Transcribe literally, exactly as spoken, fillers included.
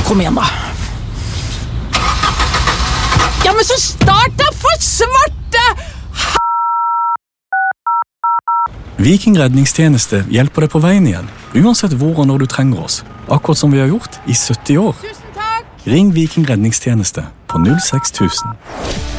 kom igjen da. Ja, men så start da, for svarte! Viking redningstjeneste hjelper deg på veien igjen, uansett hvor og når du trenger oss. Akkurat som vi har gjort i sytti år. Tusen takk! Ring Viking redningstjeneste på null seks tusen.